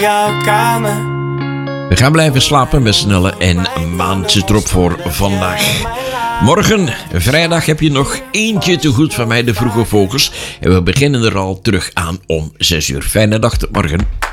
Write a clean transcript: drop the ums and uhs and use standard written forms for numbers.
jouw kamer. We gaan blijven slapen met z'n allen en een maand zit erop voor vandaag. Morgen, vrijdag, heb je nog eentje te goed van mij, de Vroege Vogels. En we beginnen er al terug aan om 6 uur. Fijne dag, tot morgen.